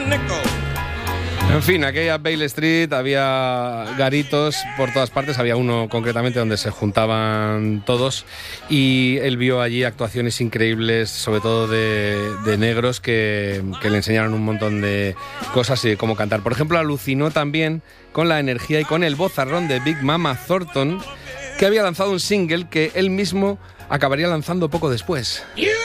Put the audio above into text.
En fin, aquella Bale Street había garitos por todas partes, había uno concretamente donde se juntaban todos y él vio allí actuaciones increíbles, sobre todo de negros que le enseñaron un montón de cosas y de cómo cantar. Por ejemplo, alucinó también con la energía y con el vozarrón de Big Mama Thornton, que había lanzado un single que él mismo acabaría lanzando poco después. You